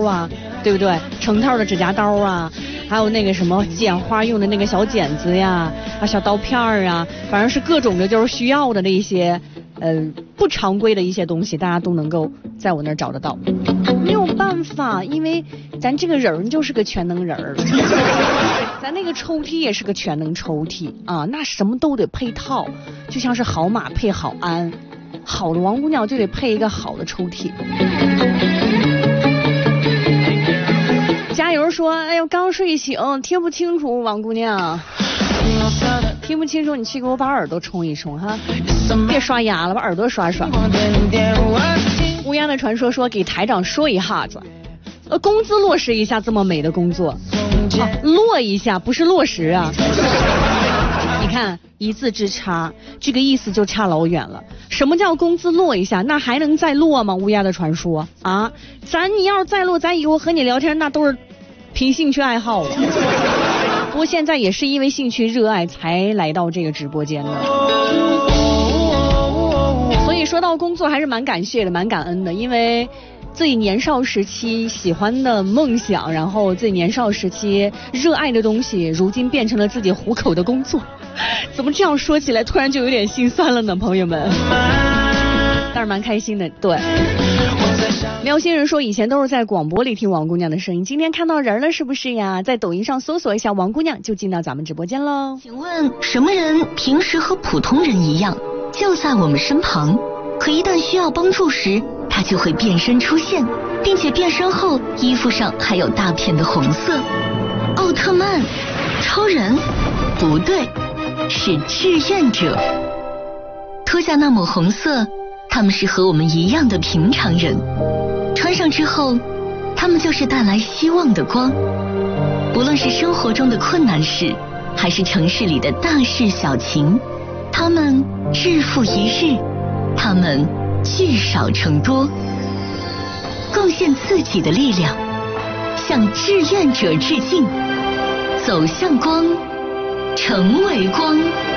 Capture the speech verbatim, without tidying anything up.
啊，对不对？成套的指甲刀啊，还有那个什么剪花用的那个小剪子呀，啊小刀片儿啊，反正是各种的就是需要的那些呃不常规的一些东西，大家都能够在我那儿找得到。没有办法，因为咱这个人就是个全能人儿，咱那个抽屉也是个全能抽屉啊，那什么都得配套，就像是好马配好鞍，好的王姑娘就得配一个好的抽屉。加油说，哎呦，刚睡醒，听不清楚，王姑娘，听不清楚，你去给我把耳朵冲一冲哈，别刷牙了，把耳朵刷刷。乌鸦的传说说，给台长说一下子，呃，工资落实一下这么美的工作，啊，落一下不是落实啊。你看一字之差，这个意思就差老远了。什么叫工资落一下？那还能再落吗？乌鸦的传说啊，咱你要是再落，咱以后和你聊天那都是凭兴趣爱好了。不过现在也是因为兴趣热爱才来到这个直播间的。所以说到工作还是蛮感谢的，蛮感恩的，因为自己年少时期喜欢的梦想，然后自己年少时期热爱的东西，如今变成了自己糊口的工作。怎么这样说起来突然就有点心酸了呢，朋友们？但是蛮开心的。对，喵星人说以前都是在广播里听王姑娘的声音，今天看到人了是不是呀？在抖音上搜索一下王姑娘就进到咱们直播间喽。 请问什么人平时和普通人一样就在我们身旁，可一旦需要帮助时他就会变身出现，并且变身后衣服上还有大片的红色？奥特曼、超人？不对，是志愿者。脱下那抹红色，他们是和我们一样的平常人，穿上之后他们就是带来希望的光。不论是生活中的困难事，还是城市里的大事小情，他们日复一日，他们聚少成多，贡献自己的力量，向志愿者致敬，走向光，成为光。